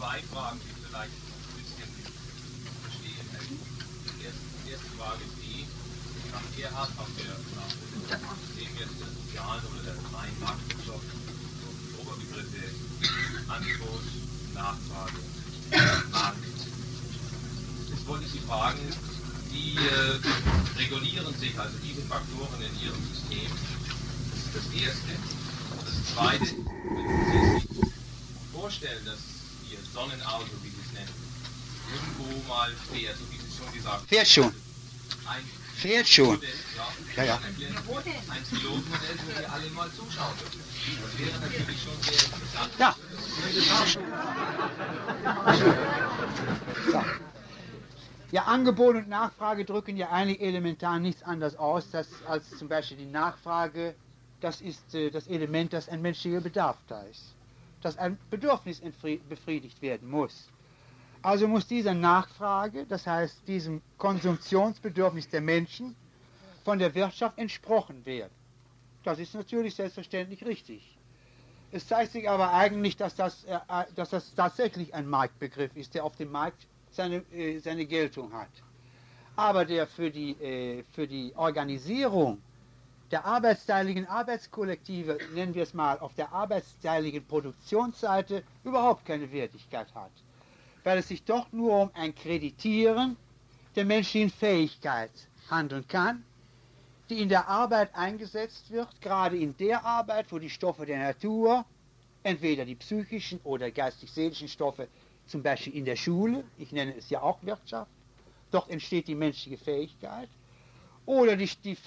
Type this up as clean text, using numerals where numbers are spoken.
zwei Fragen, die vielleicht ein bisschen verstehen helfen. Die erste Frage ist die, nach Gerhard auf der System jetzt der sozialen oder der freien Marktwirtschaft, so Oberbegriffe Angebot, Nachfrage, Markt. Jetzt wollte ich Sie fragen, wie regulieren sich also diese Faktoren in Ihrem System? Das ist das Erste. Das Zweite, wenn Sie sich vorstellen, dass Ihr Sonnenauto, wie Sie es nennen, irgendwo mal fährt, so wie Sie schon gesagt haben. Fährt schon. Fährt schon. Modell, Ja. Ein Pilotmodell, wo wir alle mal zuschauen dürfen. Das wäre natürlich schon sehr interessant. Ja. So. Ja, Angebot und Nachfrage drücken ja eigentlich elementar nichts anderes aus, als zum Beispiel die Nachfrage, das ist das Element, das ein menschlicher Bedarf da ist. Dass ein Bedürfnis befriedigt werden muss. Also muss dieser Nachfrage, das heißt diesem Konsumptionsbedürfnis der Menschen, von der Wirtschaft entsprochen werden. Das ist natürlich selbstverständlich richtig. Es zeigt sich aber eigentlich, dass das tatsächlich ein Marktbegriff ist, der auf dem Markt seine Geltung hat. Aber der für die Organisierung der arbeitsteiligen Arbeitskollektive, nennen wir es mal, auf der arbeitsteiligen Produktionsseite überhaupt keine Wertigkeit hat. Weil es sich doch nur um ein Kreditieren der menschlichen Fähigkeit handeln kann, die in der Arbeit eingesetzt wird, gerade in der Arbeit, wo die Stoffe der Natur, entweder die psychischen oder geistig-seelischen Stoffe, zum Beispiel in der Schule, ich nenne es ja auch Wirtschaft, dort entsteht die menschliche Fähigkeit, oder die